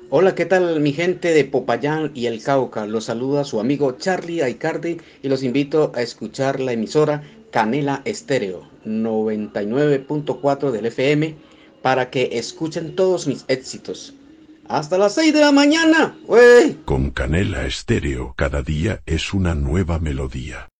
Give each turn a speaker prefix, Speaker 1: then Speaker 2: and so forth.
Speaker 1: Hola, ¿qué tal mi gente de Popayán y el Cauca? Los saluda su amigo Charlie Aicardi y los invito a escuchar la emisora Canela Estéreo 99.4 del FM para que escuchen todos mis éxitos. Hasta las 6 de la mañana, ¡wey!
Speaker 2: Con Canela Estéreo cada día es una nueva melodía.